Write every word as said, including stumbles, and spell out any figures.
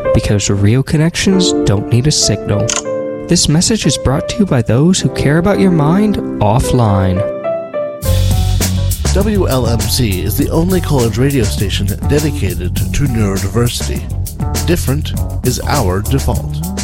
because real connections don't need a signal. This message is brought to you by those who care about your mind offline. W L M C is the only college radio station dedicated to neurodiversity. Different is our default.